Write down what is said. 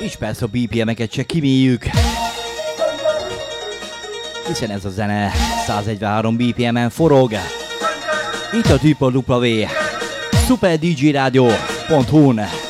És persze a BPM-eket se kiméljük, hiszen ez a zene 143 BPM-en forog. Itt a www.superdjradio.hu-n.